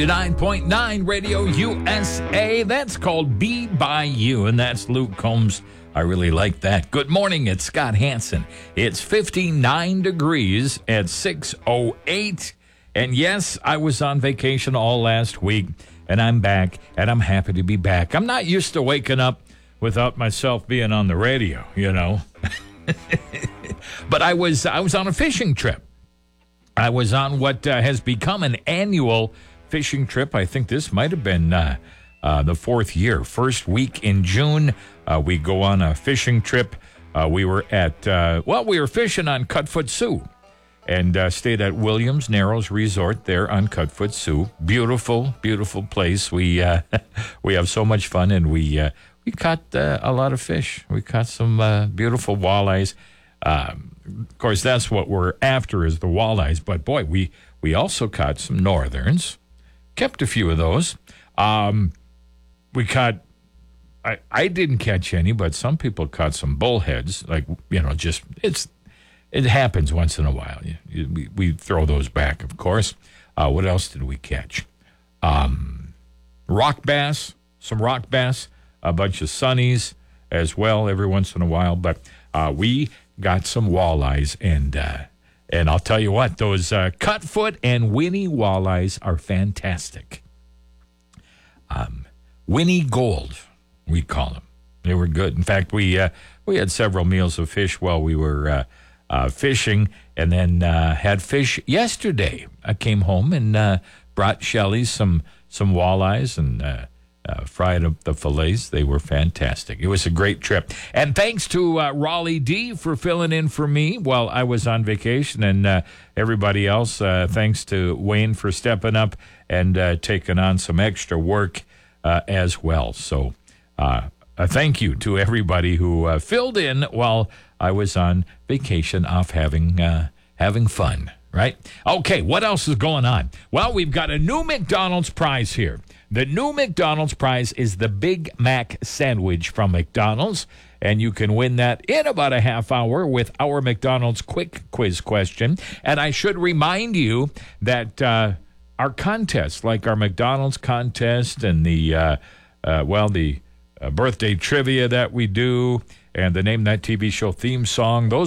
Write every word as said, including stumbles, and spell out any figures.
nine point nine Radio U S A. That's called Be By You, and that's Luke Combs. I really like that. Good morning, it's Scott Hansen. It's fifty-nine degrees at six oh eight. And yes, I was on vacation all last week, and I'm back, and I'm happy to be back. I'm not used to waking up without myself being on the radio, you know. But I was I was on a fishing trip. I was on what uh, has become an annual fishing trip. I think this might have been uh, uh, the fourth year. First week in June, uh, we go on a fishing trip. Uh, we were at, uh, well, we were fishing on Cutfoot Sioux and uh, stayed at Williams Narrows Resort there on Cutfoot Sioux. Beautiful, beautiful place. We uh, we have so much fun, and we uh, we caught uh, a lot of fish. We caught some uh, beautiful walleyes. Um, of course, that's what we're after is the walleyes. But boy, we we also caught some northerns. Kept a few of those. Um, we caught, I, I didn't catch any, but some people caught some bullheads. Like, you know, just, it's, it happens once in a while. You, you, we, we throw those back, of course. Uh, what else did we catch? Um, rock bass, some rock bass, a bunch of sunnies as well every once in a while. But uh, we got some walleyes, and uh, And I'll tell you what, those uh, Cutfoot and Winnie walleyes are fantastic. Um, Winnie Gold, we call them. They were good. In fact, we uh, we had several meals of fish while we were uh, uh, fishing, and then uh, had fish yesterday. I came home and uh, brought Shelly some some walleyes and uh, uh, fried up the fillets. They were fantastic. It was a great trip. And thanks to uh, Raleigh D for filling in for me while I was on vacation, and uh, everybody else. Uh, thanks to Wayne for stepping up and uh, taking on some extra work uh, as well. So uh, a thank you to everybody who uh, filled in while I was on vacation off having uh, having fun, right? Okay, what else is going on? Well, we've got a new McDonald's prize here. The new McDonald's prize is the Big Mac sandwich from McDonald's, and you can win that in about a half hour with our McDonald's quick quiz question. And I should remind you that uh, our contests, like our McDonald's contest and the, uh, uh, well, the uh, birthday trivia that we do and the Name That T V Show theme song, those